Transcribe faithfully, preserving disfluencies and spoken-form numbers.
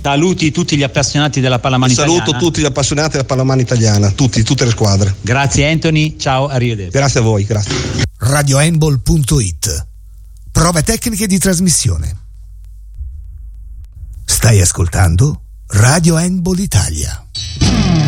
Saluti tutti gli appassionati della pallamano italiana. Saluto tutti gli appassionati della pallamano italiana, tutti, tutte le squadre. Grazie Anthony, ciao, arrivederci. Grazie a voi, grazie. radio handball punto it. Prove tecniche di trasmissione. Stai ascoltando Radio Handball Italia.